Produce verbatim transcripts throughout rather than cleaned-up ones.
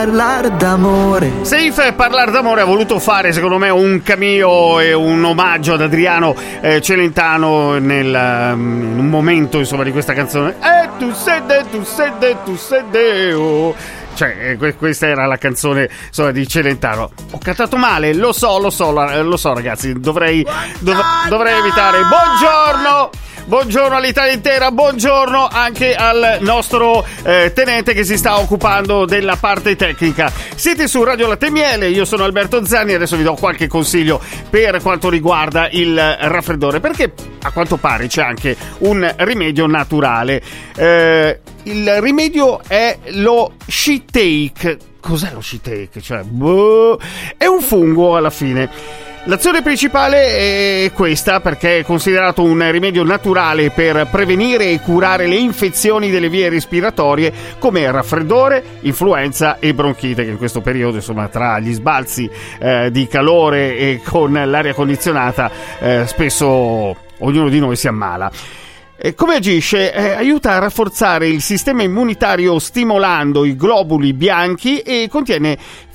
Parlare d'amore. Safe Parlare d'amore ha voluto fare secondo me un cameo e un omaggio ad Adriano eh, Celentano nel, um, in un momento insomma di questa canzone. Eh tu sede, tu sede, tu sede oh. Cioè eh, questa era la canzone insomma di Celentano. Ho cantato male, lo so, lo so, lo so ragazzi, dovrei dov- dovrei evitare. Buongiorno! Buongiorno all'Italia intera, buongiorno anche al nostro eh, tenente che si sta occupando della parte tecnica. Siete su Radio Latte e Miele, io sono Alberto Zanni e adesso vi do qualche consiglio per quanto riguarda il raffreddore, perché a quanto pare c'è anche un rimedio naturale. Eh, il rimedio è lo Shiitake. Cos'è lo Shiitake? Cioè, boh, è un fungo alla fine. L'azione principale è questa perché è considerato un rimedio naturale per prevenire e curare le infezioni delle vie respiratorie come raffreddore, influenza e bronchite, che in questo periodo insomma tra gli sbalzi eh, di calore e con l'aria condizionata eh, spesso ognuno di noi si ammala. E come agisce? Eh, aiuta a rafforzare il sistema immunitario stimolando i globuli bianchi e contiene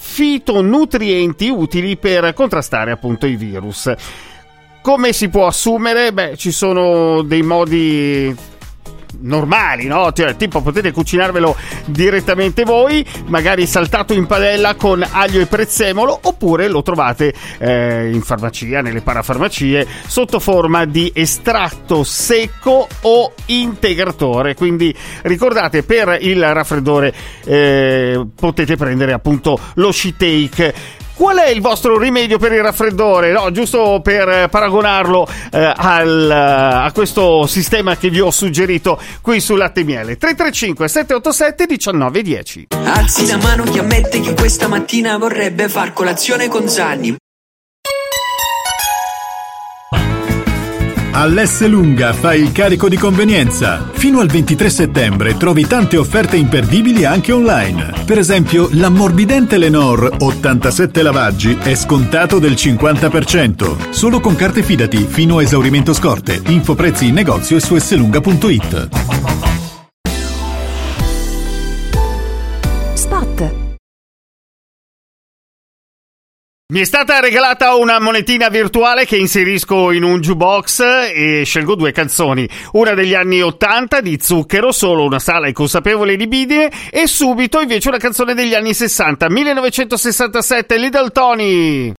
fitonutrienti utili per contrastare appunto i virus. Come si può assumere? Beh, ci sono dei modi normali, no? Cioè, tipo potete cucinarvelo direttamente voi, magari saltato in padella con aglio e prezzemolo, oppure lo trovate eh, in farmacia, nelle parafarmacie, sotto forma di estratto secco o integratore. Quindi ricordate, per il raffreddore eh, potete prendere appunto lo Shiitake. Qual è il vostro rimedio per il raffreddore? No, giusto per paragonarlo eh, al, a questo sistema che vi ho suggerito qui su Latte e Miele. tre tre cinque sette otto sette uno nove uno zero. Alzi la mano chi ammette che questa mattina vorrebbe far colazione con Zanni. All'S Lunga fai il carico di convenienza. Fino al ventitré settembre trovi tante offerte imperdibili anche online. Per esempio, l'ammorbidente Lenor ottantasette lavaggi è scontato del cinquanta per cento. Solo con carte Fidati fino a esaurimento scorte. Info prezzi in negozio e su slunga punto it. Spot. Mi è stata regalata una monetina virtuale che inserisco in un jukebox e scelgo due canzoni. Una degli anni ottanta di Zucchero, Solo una sala inconsapevole libidine, e subito invece una canzone degli anni sessanta, millenovecentosessantasette, Little Tony.